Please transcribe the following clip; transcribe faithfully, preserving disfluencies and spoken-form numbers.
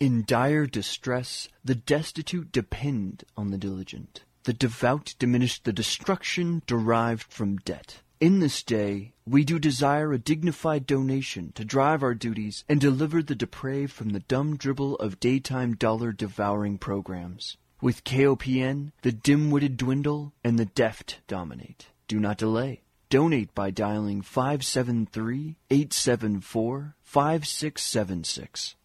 In dire distress, the destitute depend on the diligent. The devout diminish the destruction derived from debt. In this day, we do desire a dignified donation to drive our duties and deliver the depraved from the dumb dribble of daytime dollar-devouring programs. With K O P N, the dim-witted dwindle and the deft dominate. Do not delay. Donate by dialing five seven three, eight seven four, five six seven six.